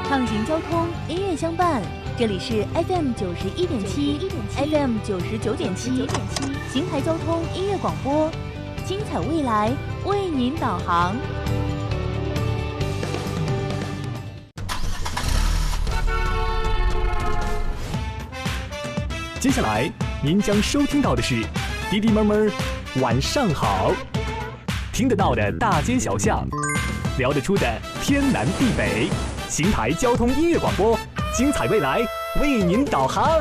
畅行交通，音乐相伴。这里是 FM 91.7 ，FM 99.7，邢台交通音乐广播，精彩未来为您导航。 接下来您将收听到的是滴滴妹儿晚上好，听得到的大街小巷，聊得出的天南地北，邢台交通音乐广播，精彩未来为您导航。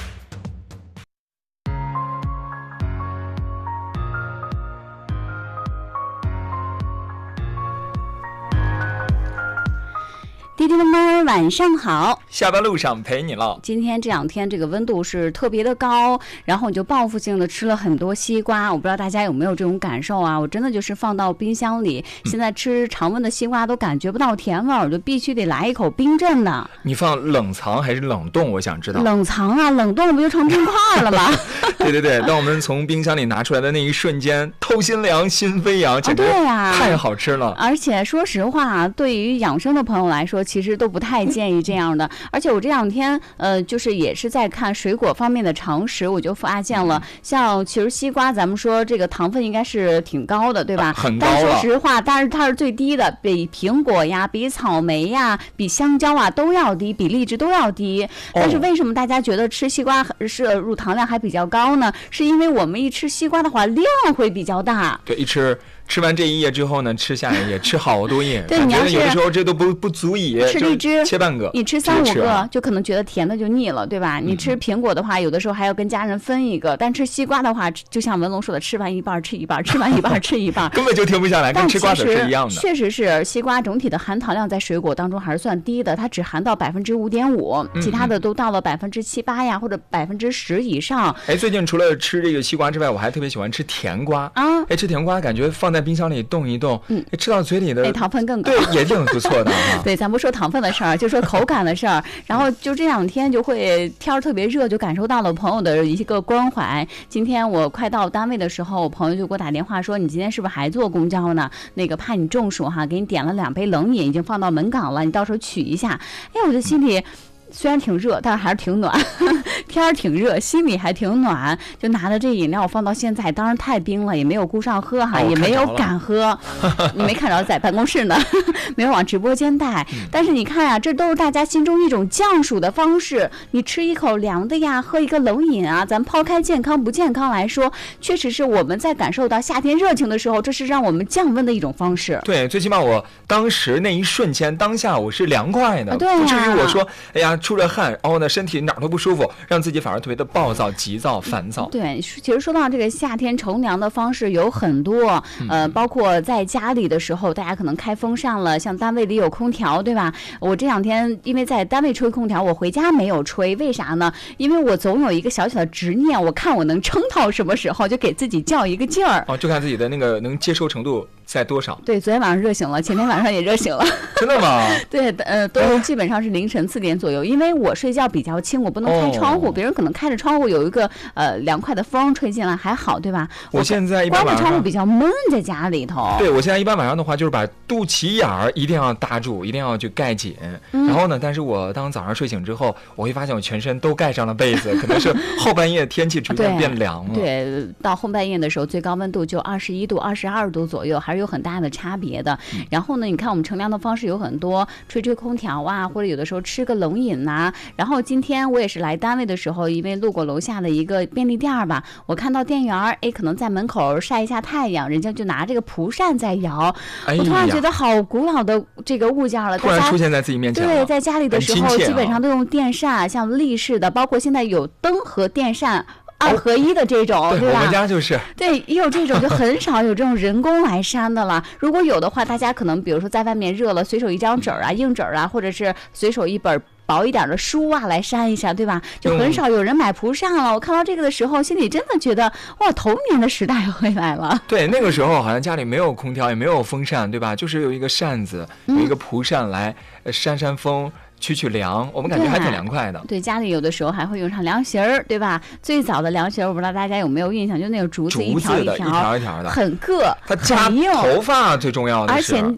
滴滴妹儿晚上好， 下班路上陪你唠。 今天这2天这个温度是特别的高，然后你就报复性的吃了很多西瓜，我不知道大家有没有这种感受啊？我真的就是放到冰箱里，现在吃常温的西瓜都感觉不到甜味儿，我就必须得来一口冰镇的。 你放冷藏还是冷冻？我想知道。 冷藏啊，冷冻不就成冰块了吗？ 对，当我们从冰箱里拿出来的那一瞬间，透心凉，心飞扬，简直太好吃了。 而且说实话，对于养生的朋友来说，其实都不太建议这样的。而且我这2天就是也是在看水果方面的常识，我就发现了，像其实西瓜咱们说这个糖分应该是挺高的，对吧？ 很高了。 但是说实话，但是它是最低的，比苹果呀、比草莓呀、比香蕉啊都要低，比荔枝都要低。但是为什么大家觉得吃西瓜摄入糖量还比较高呢？是因为我们一吃西瓜的话量会比较大。 对，吃完这一页之后呢，吃下一页，吃好多页。 对，你要是有的时候这都不足以吃荔枝切半个， 你吃3、5个就可能觉得甜的就腻了，对吧？你吃苹果的话，有的时候还要跟家人分一个，但吃西瓜的话，就像文龙说的，吃完一半吃一半，吃完一半吃一半， 根本就停不下来，跟吃瓜子是一样的。 确实是西瓜整体的含糖量在水果当中还是算低的，它只含到5.5%，其他的都到了7、8呀，或者10%以上。 最近除了吃这个西瓜之外，我还特别喜欢吃甜瓜啊。吃甜瓜感觉放在冰箱里冻一冻，吃到嘴里的糖分更高， 对，也挺不错的对，咱不说糖分的事儿，就说口感的事儿。然后就这2天就会天儿特别热，就感受到了朋友的一个关怀。今天我快到单位的时候，我朋友就给我打电话说：“你今天是不是还坐公交呢？那个怕你中暑哈，给你点了2杯冷饮，已经放到门岗了，你到时候取一下。”我的心里虽然挺热，但是还是挺暖。天儿挺热，心里还挺暖，就拿着这饮料放到现在，当然太冰了，也没有顾上喝哈，也没有敢喝。你没看着在办公室呢，没有往直播间带。但是你看啊，这都是大家心中一种降暑的方式。你吃一口凉的呀，喝一个冷饮啊，咱抛开健康不健康来说，确实是我们在感受到夏天热情的时候，这是让我们降温的一种方式。 对，最起码我当时那一瞬间，当下我是凉快的， 对不至于我说，哎呀，出着汗，然后呢，身体哪儿都不舒服，让自己反而特别的暴躁、急躁、烦躁。 对，其实说到这个夏天乘凉的方式有很多，包括在家里的时候，大家可能开风扇了，像单位里有空调，对吧？我这2天因为在单位吹空调，我回家没有吹，为啥呢？因为我总有一个小小的执念，我看我能撑到什么时候，就给自己较一个劲儿。 就看自己的那个能接受程度在多少。 对，昨天晚上热醒了，前天晚上也热醒了。 真的吗？ 对，都基本上是凌晨4点左右，因为我睡觉比较轻，我不能开窗户，别人可能开着窗户有一个凉快的风吹进来还好，对吧？ 我现在一般关着窗户比较闷，在家里头。 对，我现在一般晚上的话，就是把肚脐眼儿一定要搭住，一定要去盖紧。然后呢，但是我当早上睡醒之后，我会发现我全身都盖上了被子，可能是后半夜天气逐渐变凉了。 对，到后半夜的时候，最高温度就21度、22度左右，还是有很大的差别的。然后呢，你看我们乘凉的方式有很多，吹空调啊，或者有的时候吃个冷饮呐。然后今天我也是来单位的时候，因为路过楼下的一个便利店吧，我看到店员可能在门口晒一下太阳，人家就拿这个蒲扇在摇。我突然觉得好古老的这个物件了， 突然出现在自己面前。 对，在家里的时候基本上都用电扇，像立式的，包括现在有灯和电扇2合1的这种，对吧？ 我们家就是。 对，也有这种，就很少有这种人工来扇的了。如果有的话，大家可能比如说在外面热了，随手一张纸啊、硬纸啊，或者是随手一本薄一点的书啊来扇一扇，对吧？就很少有人买蒲扇了。我看到这个的时候，心里真的觉得哇，童年的时代回来了。 对，那个时候好像家里没有空调，也没有风扇，对吧？就是有一个扇子，有一个蒲扇来扇扇风。去凉，我们感觉还挺凉快的。 对，家里有的时候还会用上凉席儿，对吧？最早的凉席儿，我不知道大家有没有印象，就那个竹子一条一条的， 很硌， 它夹头发最重要的是， 而且